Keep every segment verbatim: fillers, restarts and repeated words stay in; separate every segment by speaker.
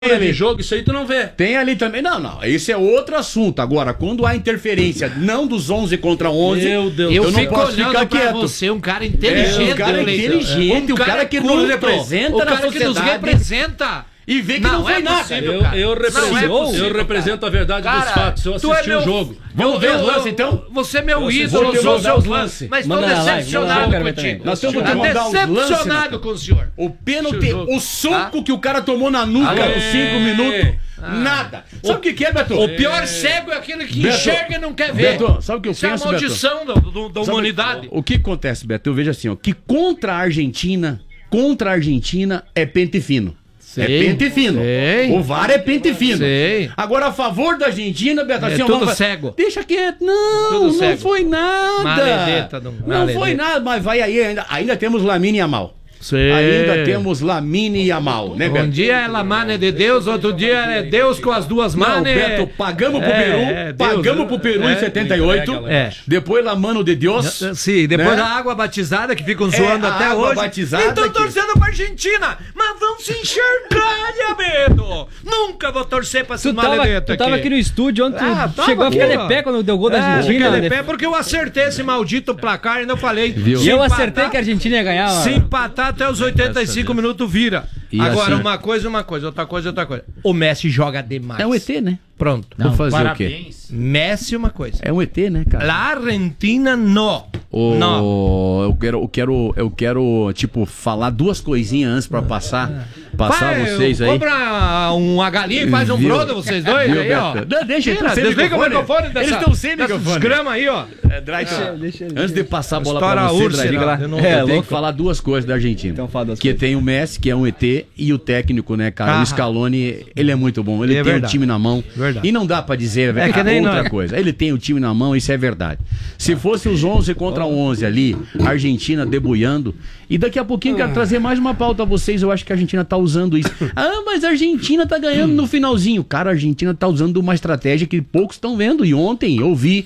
Speaker 1: de jogo, isso aí tu não vê.
Speaker 2: Tem ali também. Não, não. Esse é outro assunto. Agora, quando há interferência não dos onze contra onze,
Speaker 1: Meu Deus,
Speaker 3: eu,
Speaker 2: eu não
Speaker 3: fico
Speaker 2: posso
Speaker 3: olhando
Speaker 2: ficar
Speaker 3: pra
Speaker 2: quieto.
Speaker 3: você, um cara inteligente.
Speaker 2: É, um cara
Speaker 3: Leite.
Speaker 2: inteligente,
Speaker 3: um
Speaker 2: o cara que nos
Speaker 3: culto,
Speaker 2: representa
Speaker 3: o
Speaker 2: na
Speaker 3: cara que nos
Speaker 2: sociedade.
Speaker 3: representa.
Speaker 2: E vê que
Speaker 3: Não,
Speaker 2: não, foi
Speaker 3: é
Speaker 2: nada.
Speaker 3: possível,
Speaker 1: Eu,
Speaker 3: cara.
Speaker 1: eu,
Speaker 3: Não
Speaker 1: represento,
Speaker 3: é possível,
Speaker 1: eu represento a verdade
Speaker 3: cara,
Speaker 1: dos fatos. Eu
Speaker 3: tu é
Speaker 1: assisti
Speaker 3: meu-
Speaker 1: o jogo.
Speaker 2: Vamos ver os
Speaker 3: Eu-
Speaker 2: lances,
Speaker 3: eu-
Speaker 2: então?
Speaker 3: Você é meu
Speaker 2: Vou
Speaker 3: ídolo,
Speaker 2: te
Speaker 3: eu sou
Speaker 2: mandar
Speaker 3: seu
Speaker 2: os
Speaker 3: fã,
Speaker 2: lances.
Speaker 3: mas tô
Speaker 4: Manda na live, manda na
Speaker 3: decepcionado
Speaker 4: live, quero ver
Speaker 3: contigo.
Speaker 2: Nós temos que
Speaker 3: Tô
Speaker 2: mandar os lances,
Speaker 3: decepcionado
Speaker 2: né?
Speaker 3: com o senhor.
Speaker 2: O pênalti,
Speaker 1: jogo.
Speaker 2: o soco que o cara tomou na nuca
Speaker 1: Aê.
Speaker 2: nos cinco minutos, nada. Sabe o que que é, Beto?
Speaker 3: O pior cego é aquele que
Speaker 2: Beto,
Speaker 3: enxerga e não quer ver.
Speaker 2: Beto, sabe o que eu
Speaker 3: Isso é a
Speaker 2: penso, Beto?
Speaker 3: maldição da, do- da
Speaker 2: Sabe
Speaker 3: humanidade.
Speaker 2: O que acontece, Beto? Eu vejo assim, ó, que contra a Argentina, contra a Argentina é pente fino.
Speaker 3: Sei,
Speaker 2: é pente fino.
Speaker 3: sei.
Speaker 2: O V A R é pente fino.
Speaker 3: Sei.
Speaker 2: Agora, a favor da Argentina, Beto,
Speaker 3: É
Speaker 2: assim, ó,
Speaker 3: tudo
Speaker 2: vamos-
Speaker 3: cego.
Speaker 2: Deixa quieto. Não,
Speaker 3: Tudo
Speaker 2: não
Speaker 3: cego.
Speaker 2: foi nada.
Speaker 3: Maledeta, não-
Speaker 2: não
Speaker 3: maledeta.
Speaker 2: foi nada, mas vai aí, ainda, ainda temos Lamine Yamal.
Speaker 3: Sei.
Speaker 2: Ainda temos Lamine Yamal, né,
Speaker 3: Um
Speaker 2: Beto?
Speaker 3: dia é la mane de Deus, outro dia é Deus com as duas
Speaker 2: Não,
Speaker 3: manes.
Speaker 2: Beto, pagamos pro
Speaker 3: É,
Speaker 2: Peru,
Speaker 3: é, Deus,
Speaker 2: pagamos pro Peru
Speaker 3: é,
Speaker 2: em setenta e oito,
Speaker 3: É.
Speaker 2: depois La Mano de Deus.
Speaker 3: Sim, depois
Speaker 2: né?
Speaker 3: a água batizada que ficam zoando
Speaker 2: É, a
Speaker 3: até
Speaker 2: água
Speaker 3: hoje.
Speaker 2: batizada
Speaker 3: Então
Speaker 2: que-
Speaker 3: torcendo pra Argentina, mas vão se enxergar, Diabedo. Nunca vou torcer pra esses
Speaker 4: Tu tava,
Speaker 3: maledetos
Speaker 4: tu tava aqui no estúdio ontem,
Speaker 3: Ah,
Speaker 4: tu
Speaker 3: tava
Speaker 4: chegou a
Speaker 3: aqui,
Speaker 4: ficar
Speaker 3: ó.
Speaker 4: de pé quando deu o gol da
Speaker 3: É,
Speaker 4: Argentina.
Speaker 3: fica de
Speaker 4: né?
Speaker 3: pé porque eu acertei esse maldito placar e ainda falei.
Speaker 2: Viu?
Speaker 4: E
Speaker 3: se
Speaker 4: eu
Speaker 3: empatar-
Speaker 4: acertei que a Argentina ia ganhar. ó.
Speaker 3: Se empatar até os oitenta e cinco minutos vira.
Speaker 2: E
Speaker 3: Agora,
Speaker 2: assim-
Speaker 3: uma coisa, uma coisa, outra coisa, outra coisa. O Messi joga demais.
Speaker 2: É um E T, né?
Speaker 3: Pronto.
Speaker 2: Vou fazer o quê?
Speaker 5: Parabéns.
Speaker 3: Messi uma coisa.
Speaker 2: É um E T, né, cara?
Speaker 3: La Argentina não.
Speaker 2: Ô,
Speaker 3: Não.
Speaker 2: eu quero, eu quero, eu quero, tipo, falar duas coisinhas antes pra passar, passar
Speaker 3: Vai,
Speaker 2: vocês aí.
Speaker 3: compra uma galinha e faz um
Speaker 2: Viu?
Speaker 3: brodo, vocês dois
Speaker 2: Viu,
Speaker 3: aí, ó.
Speaker 2: Beto? Não, deixa, eles
Speaker 3: Tira,
Speaker 2: tão sem
Speaker 3: desliga o
Speaker 2: microfone.
Speaker 3: microfone dessa,
Speaker 2: Eles estão sem
Speaker 3: dessa
Speaker 2: microfone.
Speaker 3: desgrama aí, ó.
Speaker 2: É, Drayton, antes de passar a bola
Speaker 3: Estoura
Speaker 2: pra
Speaker 3: a
Speaker 2: você,
Speaker 3: úlcera,
Speaker 2: Drayton,
Speaker 3: lá.
Speaker 2: eu,
Speaker 3: Eu não-
Speaker 2: eu
Speaker 4: É,
Speaker 2: tenho
Speaker 4: louco.
Speaker 2: que falar duas coisas da Argentina.
Speaker 4: Então fala duas
Speaker 2: que
Speaker 4: coisas.
Speaker 2: tem o Messi, que é um E T, e o técnico, né, cara?
Speaker 3: Ah.
Speaker 2: O Scaloni, ele é muito bom. Ele
Speaker 3: É
Speaker 2: tem o
Speaker 3: verdade.
Speaker 2: time na mão.
Speaker 3: Verdade.
Speaker 2: E não dá pra dizer
Speaker 3: É que nem
Speaker 2: outra
Speaker 3: nós.
Speaker 2: coisa. Ele tem o time na mão, isso é verdade. Se fosse os onze contra onze ali, a Argentina debulhando, e daqui a pouquinho eu quero trazer mais uma pauta a vocês, eu acho que a Argentina tá usando isso. Ah, mas a Argentina tá ganhando no finalzinho. Cara, a Argentina tá usando uma estratégia que poucos estão vendo. E ontem eu vi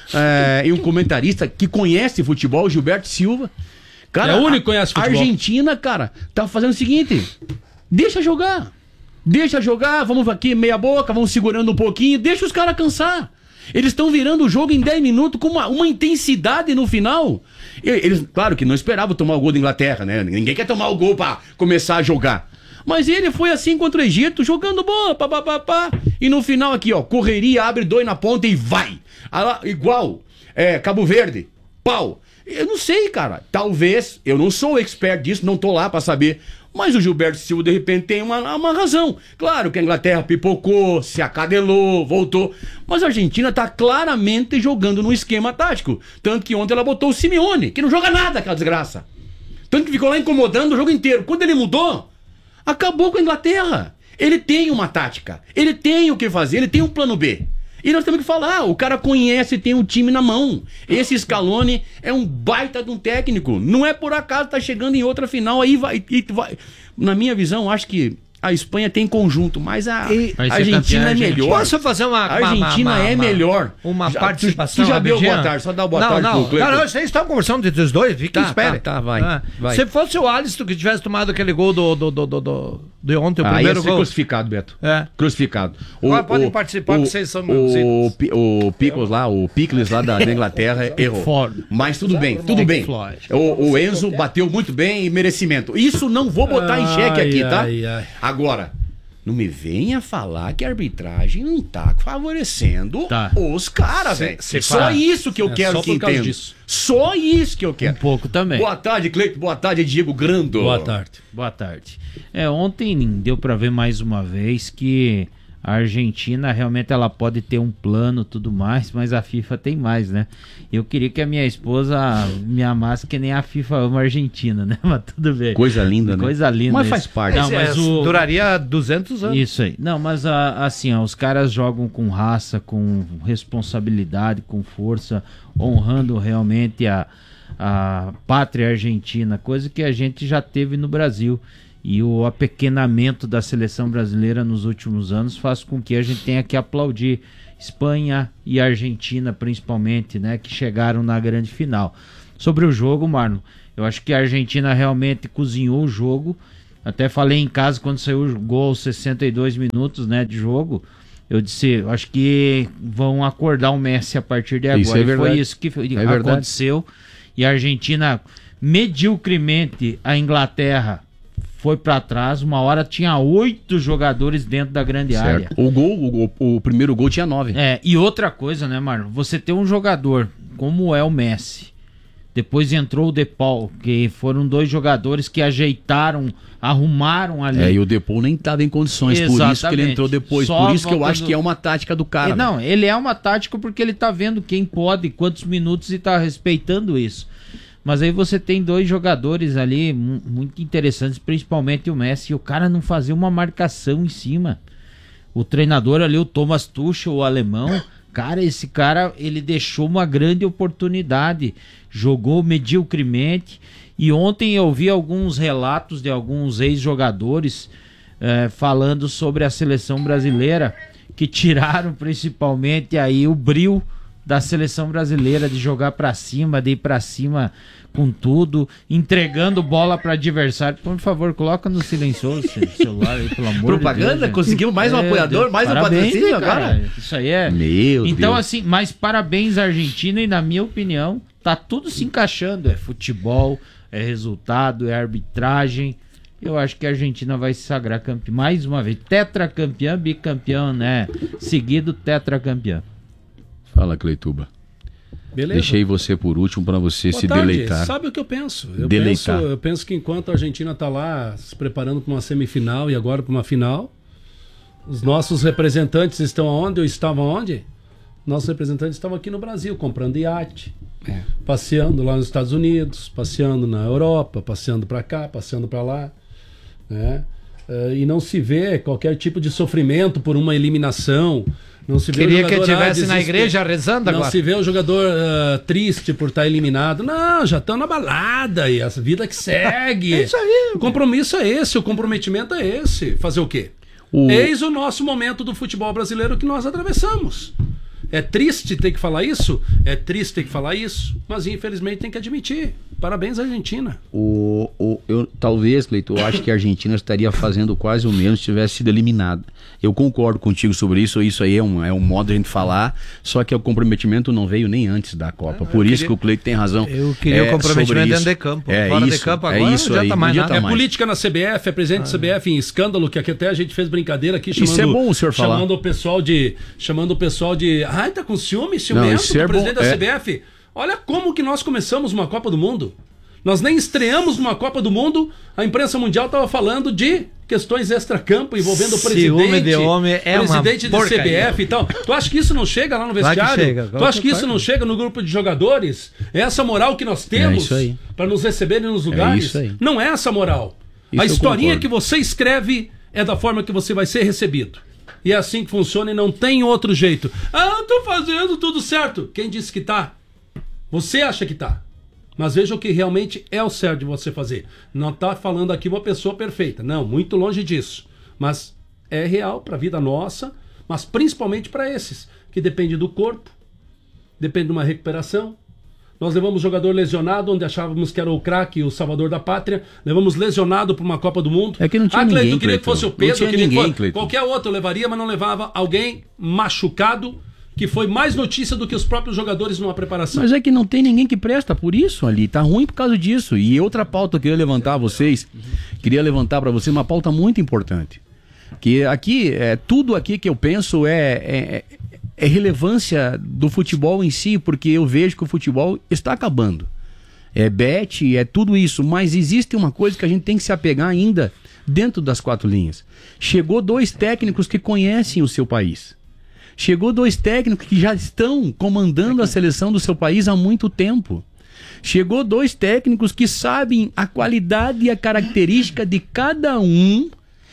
Speaker 2: é, e um comentarista que conhece futebol, Gilberto Silva. Cara,
Speaker 1: É o único que
Speaker 2: a-
Speaker 1: conhece
Speaker 2: A
Speaker 1: futebol.
Speaker 2: Argentina, cara, tá fazendo o seguinte: deixa jogar. Deixa jogar, vamos aqui meia boca, vamos segurando um pouquinho, deixa os caras cansar. Eles estão virando o jogo em dez minutos com uma, uma intensidade no final. E- Eles, claro que não esperavam tomar o gol da Inglaterra, né? Ninguém quer tomar o gol pra começar a jogar. Mas ele foi assim contra o Egito, jogando bola, pá, pá, pá, pá. E no final aqui, ó, correria, abre dois na ponta e vai. Ah lá, igual, é, Cabo Verde, pau. Eu não sei, cara. Talvez, eu não sou expert disso, não tô lá pra saber. Mas o Gilberto Silva, de repente, tem uma, uma razão. Claro que a Inglaterra pipocou, se acadelou, voltou. Mas a Argentina tá claramente jogando no esquema tático. Tanto que ontem ela botou o Simeone, que não joga nada, aquela desgraça. Tanto que ficou lá incomodando o jogo inteiro. Quando ele mudou, acabou com a Inglaterra. Ele tem uma tática, ele tem o que fazer, ele tem um plano B. E nós temos que falar, o cara conhece e tem o time na mão. Esse Scaloni é um baita de um técnico. Não é por acaso tá chegando em outra final aí vai, e vai. Na minha visão, acho que a Espanha tem conjunto, mas a,
Speaker 3: E-
Speaker 2: a
Speaker 5: Vai ser
Speaker 2: Argentina
Speaker 5: campeã,
Speaker 2: é
Speaker 5: gente.
Speaker 2: melhor.
Speaker 3: Posso fazer uma...
Speaker 2: A Argentina
Speaker 3: uma- uma-
Speaker 2: é
Speaker 3: uma-
Speaker 2: melhor.
Speaker 3: Uma
Speaker 2: Já-
Speaker 3: participação
Speaker 2: tu- tu já deu
Speaker 3: rapidinha?
Speaker 2: boa tarde, só dá boa
Speaker 3: não,
Speaker 2: tarde
Speaker 3: não,
Speaker 2: pro Cleiton.
Speaker 3: não, não, vocês estão conversando entre os dois, fiquem
Speaker 2: Tá,
Speaker 3: espere.
Speaker 2: tá, tá, vai, vai.
Speaker 3: Se fosse o Alisson que tivesse tomado aquele gol do, do, do, do, do- de ontem, o
Speaker 2: Ah, ia
Speaker 3: primeiro
Speaker 2: ser
Speaker 3: gol...
Speaker 2: crucificado, Beto.
Speaker 3: É.
Speaker 2: Crucificado.
Speaker 3: Agora podem participar, que vocês são meus
Speaker 2: o,
Speaker 3: ídolos.
Speaker 2: Pi- o Pickles lá, o Pickles lá da, da Inglaterra errou.
Speaker 3: Floyd.
Speaker 2: Mas tudo bem, tudo bem.
Speaker 3: Floyd.
Speaker 2: O, o Enzo bateu muito bem e merecimento. Isso não vou botar em xeque
Speaker 1: Ai,
Speaker 2: aqui, tá?
Speaker 1: ai, ai.
Speaker 2: Agora, não me venha falar que a arbitragem não tá favorecendo
Speaker 5: Tá.
Speaker 2: os caras,
Speaker 3: Se-
Speaker 2: velho.
Speaker 3: se
Speaker 2: Só
Speaker 3: para.
Speaker 2: isso que eu
Speaker 1: É,
Speaker 2: quero
Speaker 1: só
Speaker 2: que
Speaker 1: por causa
Speaker 2: entenda.
Speaker 1: disso.
Speaker 2: Só isso que eu
Speaker 5: Um
Speaker 2: quero.
Speaker 5: pouco também.
Speaker 2: Boa tarde, Cleiton. Boa tarde, Diego Grando.
Speaker 1: Boa tarde.
Speaker 5: Boa tarde. É, ontem deu pra ver mais uma vez que a Argentina realmente ela pode ter um plano tudo mais, mas a FIFA tem mais, né? Eu queria que a minha esposa me amasse que nem a FIFA ama a Argentina, né? Mas tudo bem.
Speaker 2: Coisa linda, né?
Speaker 5: Coisa linda.
Speaker 2: Mas
Speaker 5: isso.
Speaker 2: faz parte.
Speaker 5: Não, mas
Speaker 3: É,
Speaker 5: o...
Speaker 3: Duraria duzentos anos.
Speaker 5: Isso aí. Não, mas a- assim, ó, os caras jogam com raça, com responsabilidade, com força, honrando realmente a, a pátria argentina, coisa que a gente já teve no Brasil. E o apequenamento da seleção brasileira nos últimos anos faz com que a gente tenha que aplaudir Espanha e Argentina, principalmente, né, que chegaram na grande final. Sobre o jogo, Marlon, eu acho que a Argentina realmente cozinhou o jogo Até falei em casa quando saiu o gol aos sessenta e dois minutos, né, de jogo. Eu disse, acho que vão acordar o Messi a partir de agora.
Speaker 2: Isso é
Speaker 5: e
Speaker 2: verdade.
Speaker 5: foi isso que foi,
Speaker 2: É
Speaker 5: aconteceu. E a Argentina, mediocremente, a Inglaterra foi pra trás. Uma hora tinha oito jogadores dentro da grande área.
Speaker 2: Certo. O gol, o, gol- o primeiro gol tinha nove.
Speaker 5: É, e outra coisa, né, Marlon? Você ter um jogador como é o Messi, depois entrou o De Paul, que foram dois jogadores que ajeitaram, arrumaram ali.
Speaker 2: É, e o Depou nem estava em condições, por isso que ele
Speaker 5: Exatamente.
Speaker 2: entrou depois.
Speaker 5: Só
Speaker 2: por isso que eu
Speaker 5: voltando-
Speaker 2: acho que é uma tática do cara.
Speaker 5: E não, ele é uma tática porque ele tá vendo quem pode, quantos minutos e tá respeitando isso. Mas aí você tem dois jogadores ali mu- muito interessantes, principalmente o Messi, e o cara não fazia uma marcação em cima. O treinador ali, o Thomas Tuchel, o alemão, cara, esse cara, ele deixou uma grande oportunidade, jogou mediocremente, e ontem eu vi alguns relatos de alguns ex-jogadores eh, falando sobre a seleção brasileira, que tiraram principalmente aí o brio da seleção brasileira de jogar pra cima, de ir pra cima com tudo, entregando bola para adversário. Por favor, coloca no silencioso esse celular aí, pelo amor
Speaker 2: Propaganda?
Speaker 5: de Deus.
Speaker 2: Conseguimos mais um apoiador, mais um
Speaker 5: parabéns,
Speaker 2: patrocínio
Speaker 5: cara.
Speaker 2: agora?
Speaker 5: Isso aí é.
Speaker 2: Meu
Speaker 5: Então,
Speaker 2: Deus.
Speaker 5: assim, mas parabéns à Argentina e, na minha opinião, tá tudo se encaixando. É futebol, é resultado, é arbitragem. Eu acho que a Argentina vai se sagrar campeã mais uma vez. Tetracampeã, bicampeão, né? Seguido, tetracampeã.
Speaker 2: Fala, Cleituba.
Speaker 1: Beleza.
Speaker 2: Deixei você por último para você
Speaker 1: Boa
Speaker 2: se
Speaker 1: tarde.
Speaker 2: deleitar.
Speaker 1: Sabe o que eu penso? Eu,
Speaker 2: Deleitar.
Speaker 1: penso? eu penso que enquanto a Argentina está lá se preparando para uma semifinal e agora para uma final, os nossos representantes estão aonde? Ou estavam aonde? Nossos representantes estavam aqui no Brasil, comprando iate, passeando lá nos Estados Unidos, passeando na Europa, passeando para cá, passeando para lá, né? Eh, e não se vê qualquer tipo de sofrimento por uma eliminação. Não se vê
Speaker 3: Queria
Speaker 1: o
Speaker 3: que
Speaker 1: jogador,
Speaker 3: eu
Speaker 1: ah,
Speaker 3: estivesse na
Speaker 1: desesper-
Speaker 3: igreja rezando
Speaker 1: Não
Speaker 3: agora.
Speaker 1: se vê o jogador ah, triste por estar eliminado. Não, já estão na balada e a vida que segue.
Speaker 3: É isso aí.
Speaker 1: O compromisso é esse, o comprometimento é esse. Fazer o quê?
Speaker 2: O-
Speaker 1: Eis o nosso momento do futebol brasileiro que nós atravessamos. É triste ter que falar isso? É triste ter que falar isso, mas infelizmente tem que admitir. Parabéns, Argentina.
Speaker 2: O, o, eu, talvez, Cleiton, eu acho que a Argentina estaria fazendo quase o mesmo se tivesse sido eliminada. Eu concordo contigo sobre isso, isso aí é um, é um modo de a gente falar, só que o comprometimento não veio nem antes da Copa. Por isso
Speaker 3: queria-
Speaker 2: que o Cleiton tem razão.
Speaker 3: Eu queria o comprometimento
Speaker 2: sobre
Speaker 3: dentro
Speaker 2: isso.
Speaker 3: de campo.
Speaker 2: É
Speaker 3: Fora de
Speaker 2: isso,
Speaker 3: campo
Speaker 2: é
Speaker 3: agora
Speaker 2: isso
Speaker 3: não adianta
Speaker 2: aí,
Speaker 3: mais
Speaker 2: não
Speaker 3: nada.
Speaker 2: adianta
Speaker 1: É
Speaker 2: mais.
Speaker 1: política na C B F, é presidente da C B F em escândalo, que aqui até a gente fez brincadeira aqui chamando,
Speaker 2: Isso é bom o senhor falar.
Speaker 1: chamando o pessoal de. Chamando o pessoal de. Ai, tá com ciúme, ciumento
Speaker 2: Não, isso
Speaker 1: do
Speaker 2: é
Speaker 1: presidente
Speaker 2: bom,
Speaker 1: da
Speaker 2: é.
Speaker 1: C B F. Olha como que nós começamos uma Copa do Mundo. Nós nem estreamos numa Copa do Mundo, a imprensa mundial estava falando de questões extracampo envolvendo o
Speaker 3: Ciúme
Speaker 1: presidente,
Speaker 3: de homem é uma
Speaker 1: presidente da C B
Speaker 3: porcaria.
Speaker 1: F e tal. Tu acha que isso não chega lá no
Speaker 3: Claro que
Speaker 1: vestiário?
Speaker 3: chega,
Speaker 1: Tu acha que isso não chega no grupo de jogadores? É essa moral que nós temos
Speaker 2: isso aí.
Speaker 1: para nos receberem nos lugares?
Speaker 2: isso aí.
Speaker 1: Não é essa moral.
Speaker 2: Isso
Speaker 1: a
Speaker 2: eu
Speaker 1: historinha
Speaker 2: concordo.
Speaker 1: que você escreve é da forma que você vai ser recebido. E é assim que funciona e não tem outro jeito. Ah, eu tô fazendo tudo certo. Quem disse que tá? Você acha que tá. Mas veja o que realmente é o certo de você fazer. Não tá falando aqui uma pessoa perfeita. Não, muito longe disso. Mas é real para a vida nossa, mas principalmente para esses, que depende do corpo, depende de uma recuperação. Nós levamos jogador lesionado, onde achávamos que era o craque, o salvador da pátria. Levamos lesionado para uma Copa do Mundo.
Speaker 2: É que não tinha
Speaker 1: ah, Cleiton,
Speaker 2: ninguém,
Speaker 1: queria que
Speaker 2: Cleiton.
Speaker 1: fosse o
Speaker 2: Não
Speaker 1: Pedro,
Speaker 2: tinha
Speaker 1: queria que
Speaker 2: ninguém,
Speaker 1: fosse...
Speaker 2: Cleiton.
Speaker 1: Qualquer outro eu levaria, mas não levava alguém machucado, que foi mais notícia do que os próprios jogadores numa preparação.
Speaker 2: Mas é que não tem ninguém que presta por isso ali, tá ruim por causa disso. E outra pauta que eu queria levantar a vocês, queria levantar para vocês uma pauta muito importante. Que aqui, é, tudo aqui que eu penso é, é, é relevância do futebol em si, porque eu vejo que o futebol está acabando. É bet, é tudo isso, mas existe uma coisa que a gente tem que se apegar ainda dentro das quatro linhas. Chegou dois técnicos que conhecem o seu país. Chegou dois técnicos que já estão comandando a seleção do seu país há muito tempo. Chegou dois técnicos que sabem a qualidade e a característica de cada um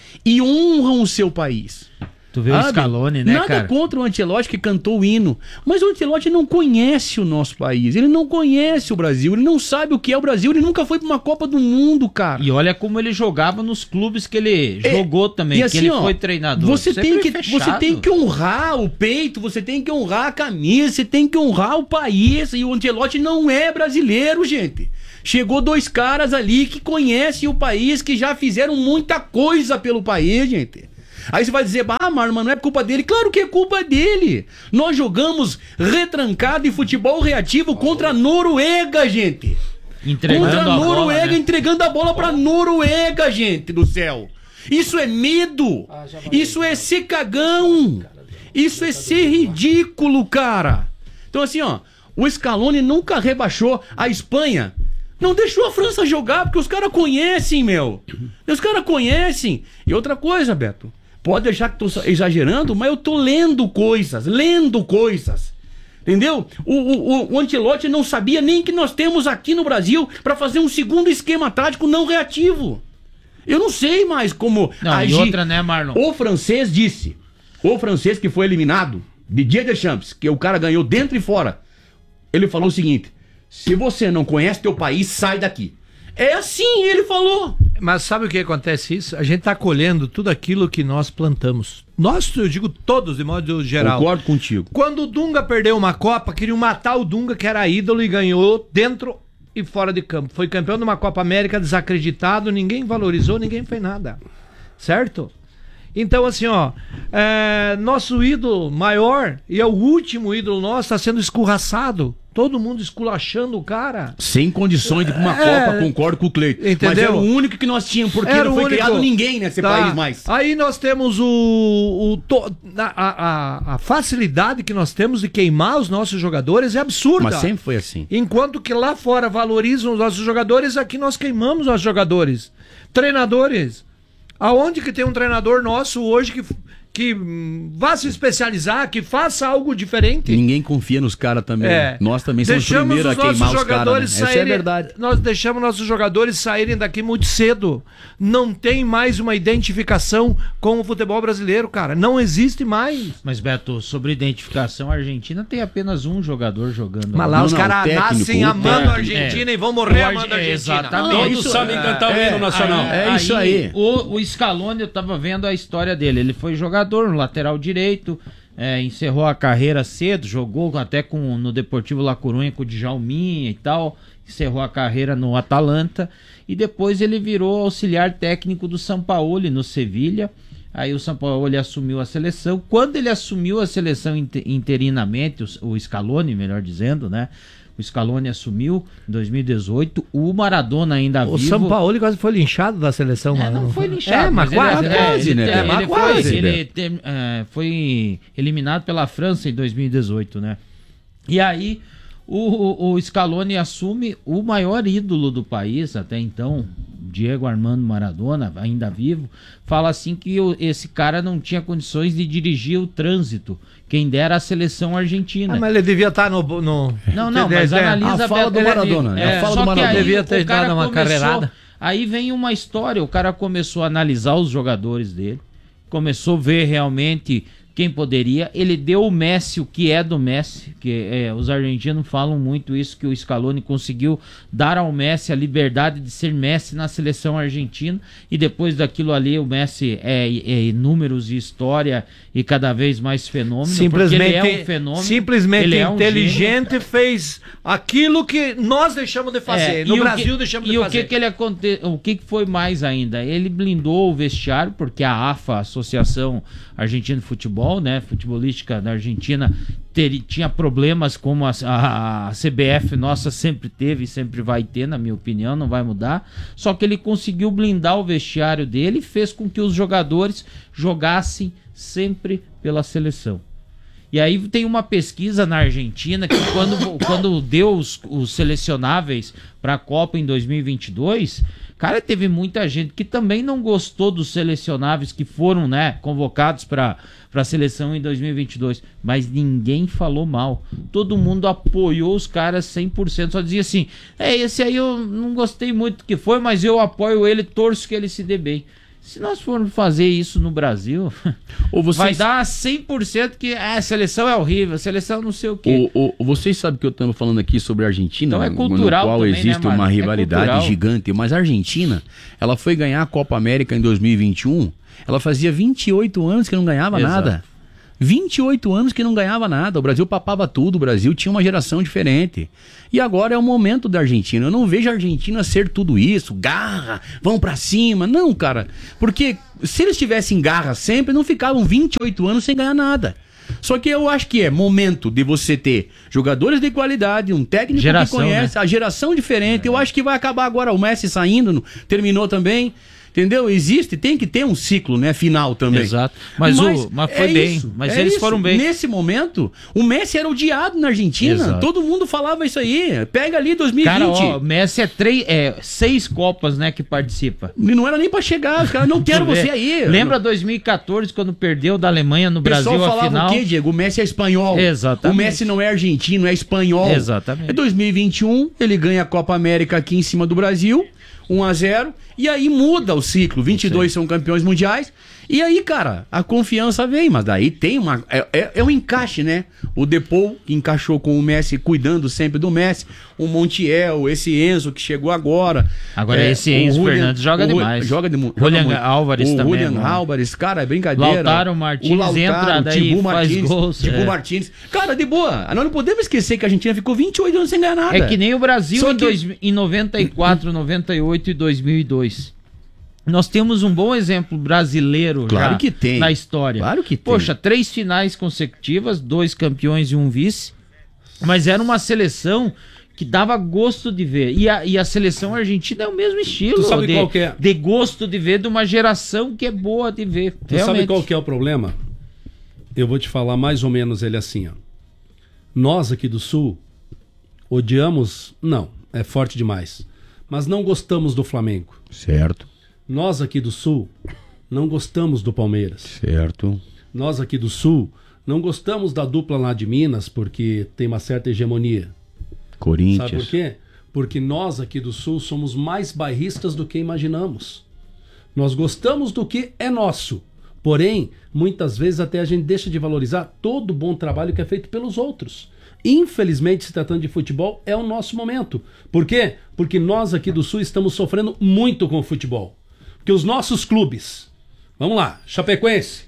Speaker 2: e honram o seu país.
Speaker 5: Tu vê o
Speaker 2: Sabe?
Speaker 5: Scaloni, né,
Speaker 2: Nada
Speaker 5: cara?
Speaker 2: contra o Ancelotti que cantou o hino, mas o Ancelotti não conhece o nosso país, ele não conhece o Brasil, ele não sabe o que é o Brasil, ele nunca foi para uma Copa do Mundo, cara.
Speaker 5: E olha como ele jogava nos clubes que ele
Speaker 2: É,
Speaker 5: jogou também,
Speaker 2: e
Speaker 5: que
Speaker 2: assim,
Speaker 5: ele
Speaker 2: ó,
Speaker 5: foi treinador.
Speaker 2: Você
Speaker 5: Sempre
Speaker 2: tem, que,
Speaker 5: fechado.
Speaker 2: você tem que honrar o peito, você tem que honrar a camisa, você tem que honrar o país. E o Ancelotti não é brasileiro, gente. Chegou dois caras ali que conhecem o país, que já fizeram muita coisa pelo país, gente. Aí você vai dizer, ah, mas não é culpa dele. Claro que é culpa dele. Nós jogamos retrancado em futebol reativo contra a Noruega, gente.
Speaker 5: Entregando
Speaker 2: Contra a
Speaker 5: a bola,
Speaker 2: Noruega,
Speaker 5: né?
Speaker 2: entregando a bola pra Noruega, gente do céu. Isso é medo. Isso é ser cagão. Isso é ser ridículo, cara. Então assim, ó, o Scaloni nunca rebaixou a Espanha. Não deixou a França jogar, porque os caras conhecem, meu. Os caras conhecem. E outra coisa, Beto, pode achar que tô exagerando, mas eu tô lendo coisas, lendo coisas. Entendeu? O, o, o Ancelotti não sabia nem que nós temos aqui no Brasil para fazer um segundo esquema tático não reativo. Eu não sei mais como
Speaker 5: Não,
Speaker 2: agir.
Speaker 5: e outra, né, Marlon?
Speaker 2: O francês disse, o francês que foi eliminado, Didier Deschamps, que o cara ganhou dentro e fora, ele falou o seguinte: se você não conhece teu país, sai daqui. É assim, ele falou.
Speaker 3: Mas sabe o que acontece isso? A gente tá colhendo tudo aquilo que nós plantamos. Nós, eu digo todos, de modo geral.
Speaker 2: Concordo contigo.
Speaker 3: Quando o Dunga perdeu uma Copa, queriam matar o Dunga, que era ídolo, e ganhou dentro e fora de campo. Foi campeão de uma Copa América desacreditado, ninguém valorizou, ninguém fez nada. Certo? Então, assim, ó, é, nosso ídolo maior, e é o último ídolo nosso, está sendo escorraçado. Todo mundo esculachando o cara.
Speaker 2: Sem condições de ir pra uma
Speaker 3: É,
Speaker 2: Copa, concordo com o Cleiton.
Speaker 3: entendeu?
Speaker 2: Mas era o único que nós tínhamos, porque
Speaker 3: Era
Speaker 2: não
Speaker 3: o
Speaker 2: foi
Speaker 3: único.
Speaker 2: criado ninguém nesse
Speaker 3: Tá.
Speaker 2: país mais.
Speaker 3: Aí nós temos o, o to- a, a, a facilidade que nós temos de queimar os nossos jogadores é absurda.
Speaker 2: Mas sempre foi assim.
Speaker 3: Enquanto que lá fora valorizam os nossos jogadores, aqui nós queimamos os jogadores. Treinadores. Aonde que tem um treinador nosso hoje que, que hum, vá se especializar, que faça algo diferente?
Speaker 2: Ninguém confia nos caras também.
Speaker 3: É.
Speaker 2: Nós também somos os
Speaker 3: Deixamos
Speaker 2: primeiros a
Speaker 3: os nossos
Speaker 2: queimar os caras.
Speaker 3: jogadores
Speaker 2: Né? Essa é a
Speaker 3: saírem-
Speaker 2: verdade.
Speaker 3: Nós deixamos nossos jogadores saírem daqui muito cedo. Não tem mais uma identificação com o futebol brasileiro, cara. Não existe mais.
Speaker 5: Mas, Beto, sobre identificação, a Argentina tem apenas um jogador jogando.
Speaker 3: Mas lá
Speaker 2: Não,
Speaker 3: os
Speaker 2: não,
Speaker 3: caras
Speaker 2: o técnico,
Speaker 3: nascem
Speaker 2: o
Speaker 3: amando a
Speaker 2: técnico,
Speaker 3: Argentina
Speaker 5: é.
Speaker 3: e vão morrer
Speaker 5: O
Speaker 3: amando a
Speaker 5: Arge-
Speaker 3: Argentina.
Speaker 5: exatamente.
Speaker 1: Todos
Speaker 2: isso
Speaker 1: sabem
Speaker 2: é-
Speaker 1: cantar o hino nacional.
Speaker 2: É isso aí.
Speaker 5: O, o Scaloni, eu tava vendo a história dele. Ele foi jogador no lateral direito, é, encerrou a carreira cedo, jogou até com, no Deportivo La Coruña com o Djalminha e tal, encerrou a carreira no Atalanta e depois ele virou auxiliar técnico do Sampaoli no Sevilha. Aí o Sampaoli assumiu a seleção. Quando ele assumiu a seleção inter- interinamente, o, o Scaloni, melhor dizendo, né? O Scaloni assumiu em dois mil e dezoito, o Maradona ainda
Speaker 3: O
Speaker 5: vivo.
Speaker 3: Sampaoli quase foi linchado da seleção.
Speaker 5: É,
Speaker 3: mano.
Speaker 5: não foi linchado,
Speaker 3: É, mas
Speaker 5: ele-
Speaker 3: quase,
Speaker 5: é,
Speaker 2: quase,
Speaker 5: ele,
Speaker 2: né,
Speaker 5: te-
Speaker 2: Beto?
Speaker 5: ele
Speaker 3: Mas
Speaker 5: foi,
Speaker 3: quase,
Speaker 5: ele
Speaker 2: Beto.
Speaker 5: te- é, foi eliminado pela França em dois mil e dezoito, né? E aí o, o, o Scaloni assume o maior ídolo do país até então, Diego Armando Maradona, ainda vivo, fala assim que o- esse cara não tinha condições de dirigir o trânsito, quem dera a seleção argentina.
Speaker 3: Ah, mas ele devia estar no... no...
Speaker 5: Não, não,
Speaker 3: Entendeu?
Speaker 5: mas
Speaker 3: É.
Speaker 5: analisa
Speaker 2: A fala do
Speaker 5: Beto,
Speaker 2: Maradona, né?
Speaker 5: é,
Speaker 2: A fala
Speaker 5: só
Speaker 2: do
Speaker 5: que
Speaker 2: Maradona.
Speaker 5: aí
Speaker 3: Devia ter
Speaker 5: o cara
Speaker 3: dado uma
Speaker 5: começou-
Speaker 3: carreirada.
Speaker 5: Aí vem uma história, o cara começou a analisar os jogadores dele, começou a ver realmente quem poderia. Ele deu o Messi, o que é do Messi, que é, os argentinos falam muito isso, que o Scaloni conseguiu dar ao Messi a liberdade de ser Messi na seleção argentina, e depois daquilo ali o Messi é, é números e história e cada vez mais fenômeno,
Speaker 3: Simplesmente,
Speaker 5: porque ele é um fenômeno,
Speaker 3: simplesmente
Speaker 5: ele é um
Speaker 3: inteligente, fez aquilo que nós deixamos de fazer.
Speaker 5: é,
Speaker 3: no
Speaker 5: e o
Speaker 3: Brasil
Speaker 5: que,
Speaker 3: deixamos
Speaker 5: e
Speaker 3: de
Speaker 5: o
Speaker 3: fazer.
Speaker 5: que que ele aconte... o que que foi mais ainda? Ele blindou o vestiário, porque a AFA, a Associação Argentina de Futebol, né, futebolística da Argentina, ter... tinha problemas como a, a, a C B F nossa sempre teve e sempre vai ter, na minha opinião, não vai mudar. Só que ele conseguiu blindar o vestiário dele e fez com que os jogadores jogassem sempre pela seleção. E aí tem uma pesquisa na Argentina que quando, quando deu os, os selecionáveis para a Copa em dois mil e vinte e dois, cara, teve muita gente que também não gostou dos selecionáveis que foram, né, convocados para a seleção em dois mil e vinte e dois, mas ninguém falou mal. Todo mundo apoiou os caras cem por cento, só dizia assim, é, esse aí eu não gostei muito do que foi, mas eu apoio ele, torço que ele se dê bem. Se nós formos fazer isso no Brasil,
Speaker 2: Ou vocês,
Speaker 5: vai dar cem por cento que ah, a seleção é horrível, a seleção não sei o quê.
Speaker 2: o, o, vocês sabem que eu estava falando aqui sobre a Argentina,
Speaker 5: Então é
Speaker 2: no
Speaker 5: cultural
Speaker 2: qual
Speaker 5: também, né,
Speaker 2: existe
Speaker 5: Marlon?
Speaker 2: uma
Speaker 5: É
Speaker 2: rivalidade
Speaker 5: cultural.
Speaker 2: gigante. Mas a Argentina, ela foi ganhar a Copa América em dois mil e vinte e um, ela fazia vinte e oito anos que não ganhava
Speaker 5: Exato.
Speaker 2: nada. vinte e oito anos que não ganhava nada. O Brasil papava tudo, o Brasil tinha uma geração diferente. E agora é o momento da Argentina. Eu não vejo a Argentina ser tudo isso, garra, vão pra cima. Não, cara, porque se eles tivessem garra sempre, não ficavam vinte e oito anos sem ganhar nada. Só que eu acho que é momento de você ter jogadores de qualidade, um técnico
Speaker 5: Geração,
Speaker 2: que conhece,
Speaker 5: né?
Speaker 2: a geração diferente. É. Eu acho que vai acabar agora o Messi saindo, no- terminou também. Entendeu? Existe, tem que ter um ciclo, né, final também.
Speaker 5: Exato. Mas o- mas foi bem,
Speaker 2: isso,
Speaker 5: mas
Speaker 2: é
Speaker 5: eles
Speaker 2: isso.
Speaker 5: foram bem.
Speaker 2: Nesse momento, o Messi era odiado na Argentina.
Speaker 5: Exato.
Speaker 2: Todo mundo falava isso aí. Pega ali dois mil e vinte.
Speaker 5: Cara, ó, Messi é, três, é seis Copas, né, que participa.
Speaker 2: E não era nem pra chegar, os caras não querem
Speaker 5: Tu vê.
Speaker 2: você aí.
Speaker 5: Lembra dois mil e quatorze, quando perdeu da Alemanha no
Speaker 2: O pessoal
Speaker 5: Brasil a
Speaker 2: falava
Speaker 5: final?
Speaker 2: o quê, Diego? O Messi é espanhol.
Speaker 5: Exatamente.
Speaker 2: O Messi não é argentino, é espanhol.
Speaker 5: Exatamente.
Speaker 2: É dois mil e vinte e um, ele ganha a Copa América aqui em cima do Brasil, um a zero, e aí muda o ciclo. vinte e dois são campeões mundiais. E aí, cara, a confiança vem, mas daí tem uma. É, é, é um encaixe, né? O Depou, que encaixou com o Messi, cuidando sempre do Messi. O Montiel, esse Enzo que chegou agora.
Speaker 5: Agora,
Speaker 2: É,
Speaker 5: esse
Speaker 2: o
Speaker 5: Enzo
Speaker 2: Julian-
Speaker 5: Fernandes joga
Speaker 2: o Ju-
Speaker 5: demais.
Speaker 2: Joga de, mu-
Speaker 5: Julian
Speaker 2: joga muito.
Speaker 5: Álvares
Speaker 2: o
Speaker 5: também,
Speaker 2: Julian
Speaker 5: mano.
Speaker 2: Álvares, cara, é brincadeira.
Speaker 5: Lautaro Martínez
Speaker 2: O Lautaro,
Speaker 5: entra, daí
Speaker 2: Tibu
Speaker 5: faz
Speaker 2: Martínez,
Speaker 5: gols,
Speaker 2: Tibu
Speaker 5: é.
Speaker 2: Martínez. Cara, de boa. Nós não podemos esquecer que a Argentina ficou vinte e oito anos sem ganhar nada.
Speaker 5: É que nem o Brasil
Speaker 2: Só
Speaker 5: em,
Speaker 2: que-
Speaker 5: dois, em noventa e quatro, noventa e oito e dois mil e dois. Nós temos um bom exemplo brasileiro
Speaker 2: Claro
Speaker 5: já
Speaker 2: que tem.
Speaker 5: na história.
Speaker 2: Claro que tem.
Speaker 5: Poxa, três finais consecutivas, dois campeões e um vice. Mas era uma seleção que dava gosto de ver. E a, e a seleção argentina é o mesmo estilo.
Speaker 1: Tu sabe
Speaker 5: de,
Speaker 1: qual que é?
Speaker 5: de gosto de ver, de uma geração que é boa de ver.
Speaker 1: Tu
Speaker 5: Realmente.
Speaker 1: sabe qual que é o problema? Eu vou te falar mais ou menos ele assim, ó. Nós aqui do Sul odiamos, não, é forte demais, mas não gostamos do Flamengo.
Speaker 2: Certo,
Speaker 1: Nós aqui do Sul não gostamos do Palmeiras.
Speaker 2: certo.
Speaker 1: Nós aqui do Sul não gostamos da dupla lá de Minas porque tem uma certa hegemonia.
Speaker 2: Corinthians.
Speaker 1: Sabe por quê? Porque nós aqui do Sul somos mais bairristas do que imaginamos. Nós gostamos do que é nosso. Porém, muitas vezes até a gente deixa de valorizar todo o bom trabalho que é feito pelos outros. Infelizmente, se tratando de futebol, é o nosso momento. Por quê? Porque nós aqui do Sul estamos sofrendo muito com o futebol. Porque os nossos clubes... Vamos lá, Chapecoense.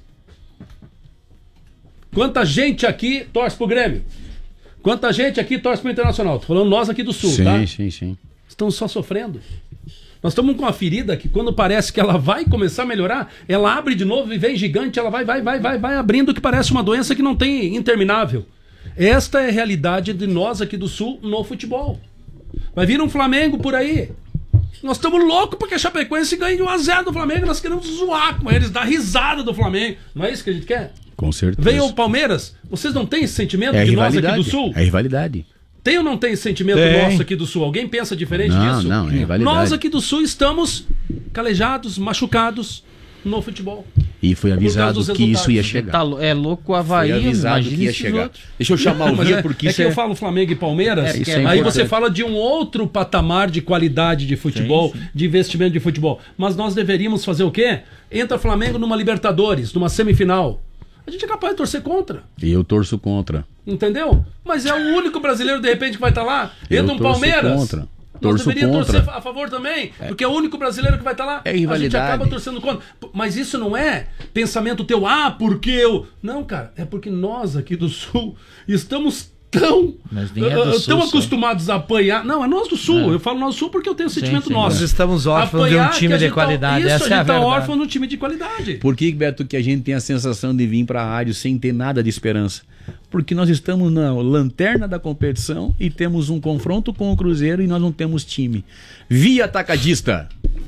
Speaker 1: Quanta gente aqui torce pro Grêmio? Quanta gente aqui torce pro Internacional? Tô falando nós aqui do Sul,
Speaker 2: Sim,
Speaker 1: tá?
Speaker 2: sim, sim.
Speaker 1: Estamos só sofrendo. Nós estamos com uma ferida que quando parece que ela vai começar a melhorar, ela abre de novo e vem gigante, ela vai, vai, vai, vai, vai abrindo, que parece uma doença que não tem interminável. Esta é a realidade de nós aqui do Sul no futebol. Vai vir um Flamengo por aí. Nós estamos loucos porque a Chapecoense ganha de um a zero do Flamengo, nós queremos zoar com eles, dar risada do Flamengo. Não é isso que a gente quer?
Speaker 2: Com certeza.
Speaker 1: Vem o Palmeiras, vocês não têm esse sentimento
Speaker 2: É
Speaker 1: de nós aqui
Speaker 2: rivalidade.
Speaker 1: do Sul?
Speaker 2: É rivalidade.
Speaker 1: Tem ou não tem esse sentimento
Speaker 3: Tem.
Speaker 1: nosso aqui do Sul? Alguém pensa diferente
Speaker 2: Não,
Speaker 1: disso?
Speaker 2: não, é rivalidade.
Speaker 1: Nós aqui do Sul estamos calejados, machucados no futebol.
Speaker 2: E foi avisado
Speaker 1: dos
Speaker 2: que isso ia
Speaker 1: resultados.
Speaker 2: chegar.
Speaker 5: Tá, lou- é louco o Havaí,
Speaker 2: Foi avisado
Speaker 5: imagina
Speaker 2: que ia
Speaker 5: esses
Speaker 2: chegar.
Speaker 5: outros.
Speaker 2: Deixa eu chamar o
Speaker 1: Mas
Speaker 2: Ria,
Speaker 1: é,
Speaker 2: porque
Speaker 1: é
Speaker 2: isso
Speaker 1: que
Speaker 2: é...
Speaker 1: eu falo Flamengo e Palmeiras,
Speaker 5: É, porque é
Speaker 1: aí
Speaker 2: importante.
Speaker 1: você fala de um outro patamar de qualidade de futebol,
Speaker 5: Sim, sim.
Speaker 1: de investimento de futebol. Mas nós deveríamos fazer o quê? Entra Flamengo numa Libertadores, numa semifinal. A gente é capaz de torcer contra.
Speaker 2: E eu torço contra.
Speaker 1: Entendeu? Mas é o único brasileiro, de repente, que vai estar lá.
Speaker 2: Eu
Speaker 1: Entra um
Speaker 2: torço
Speaker 1: Palmeiras.
Speaker 2: contra.
Speaker 1: Nós
Speaker 2: Torço
Speaker 1: deveríamos
Speaker 2: contra.
Speaker 1: torcer a favor também, porque é o único brasileiro que vai estar lá.
Speaker 2: É
Speaker 1: A gente
Speaker 2: rivalidade.
Speaker 1: acaba torcendo contra. P- Mas isso não é pensamento teu, ah, porque eu. Não, cara, é porque nós aqui do Sul estamos tão,
Speaker 5: Mas nem é
Speaker 1: ah,
Speaker 5: do Sul
Speaker 1: tão
Speaker 5: só.
Speaker 1: acostumados a apanhar. Não, é nós do Sul.
Speaker 5: É.
Speaker 1: Eu falo nós do Sul porque eu tenho sentimento
Speaker 5: sim,
Speaker 1: nosso.
Speaker 3: Nós estamos órfãos de um
Speaker 1: Apanhar que
Speaker 3: time
Speaker 1: a
Speaker 3: de
Speaker 1: gente tá-
Speaker 3: qualidade,
Speaker 1: Isso,
Speaker 3: essa
Speaker 1: a
Speaker 3: é a
Speaker 1: gente tá
Speaker 3: verdade.
Speaker 1: órfão de um time de qualidade.
Speaker 2: Por que, Beto, que a gente tem a sensação de vir para a rádio sem ter nada de esperança? Porque nós estamos na lanterna da competição e temos um confronto com o Cruzeiro e nós não temos time. Via Atacadista.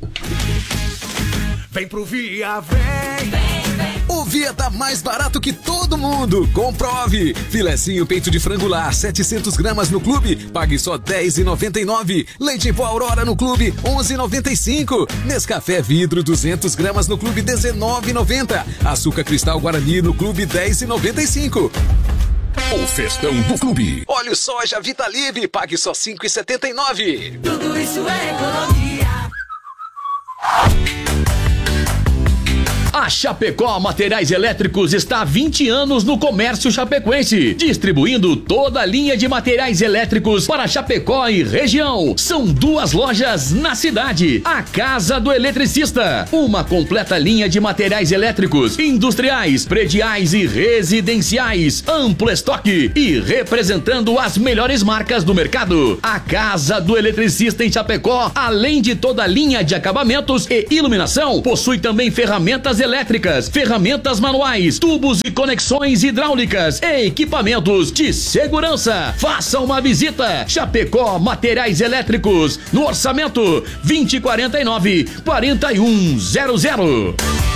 Speaker 6: Vem pro Via, vem! O Via tá mais barato que todo mundo. Comprove! Filecinho peito de frango lar, setecentos gramas no clube, pague só dez reais e noventa e nove centavos. Leite em pó Aurora no clube, onze reais e noventa e cinco centavos. Nescafé vidro, duzentas gramas no clube, dezenove reais e noventa centavos. Açúcar cristal Guarani no clube, dez reais e noventa e cinco centavos. O festão do clube. Óleo soja Vitalive, pague só cinco reais e setenta e nove centavos.
Speaker 7: Tudo isso é economia.
Speaker 2: A Chapecó Materiais Elétricos está há vinte anos no comércio chapecoense, distribuindo toda a linha de materiais elétricos para Chapecó e região. São duas lojas na cidade. A Casa do Eletricista, uma completa linha de materiais elétricos, industriais, prediais e residenciais, amplo estoque e representando as melhores marcas do mercado. A Casa do Eletricista em Chapecó, além de toda a linha de acabamentos e iluminação, possui também ferramentas elétricas, ferramentas manuais, tubos e conexões hidráulicas e equipamentos de segurança. Faça uma visita. Chapecó Materiais Elétricos, no orçamento vinte e quarenta e nove, quarenta e um zero zero.